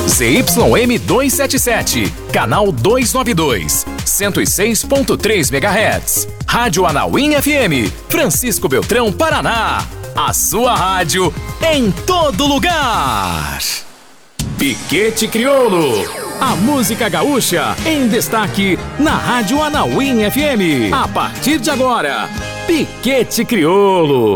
ZYM 277, canal 292, 106.3 MHz. Rádio Anauim FM, Francisco Beltrão, Paraná. A sua rádio em todo lugar. Piquete Crioulo, a música gaúcha em destaque na Rádio Anauim FM. A partir de agora, Piquete Crioulo.